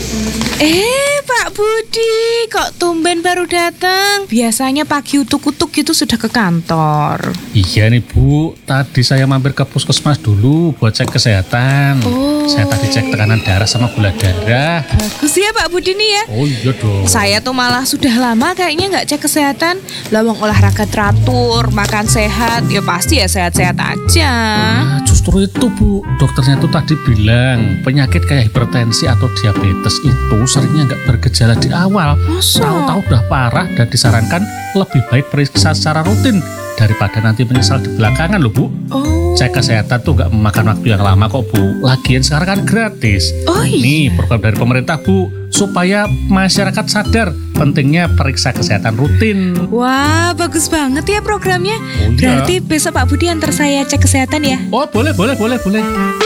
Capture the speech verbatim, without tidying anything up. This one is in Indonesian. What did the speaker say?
Eh, Pak Budi, kok tumben baru datang? Biasanya pagi utuk-utuk gitu sudah ke kantor. Iya nih Bu, tadi saya mampir ke puskesmas dulu buat cek kesehatan. Oh. Saya tadi cek tekanan darah sama gula darah. Bagus ya Pak Budi nih ya. Oh iya dong. Saya tuh malah sudah lama kayaknya nggak cek kesehatan. Lawang olahraga teratur, makan sehat, ya pasti ya sehat-sehat aja. Nah, justru itu Bu, dokternya tuh tadi bilang penyakit kayak hipertensi atau diabetes itu seringnya nggak bergejala di awal. Masa? Tahu-tahu udah parah dan disarankan lebih baik periksa secara rutin daripada nanti menyesal di belakangan loh Bu. Oh. Cek kesehatan tuh nggak memakan waktu yang lama kok Bu. Lagian sekarang kan gratis. Oh iya. Nih program dari pemerintah Bu, supaya masyarakat sadar pentingnya periksa kesehatan rutin. Wah, bagus banget ya programnya. Oh, iya. Berarti besok Pak Budi antar saya cek kesehatan ya. Oh boleh boleh boleh boleh.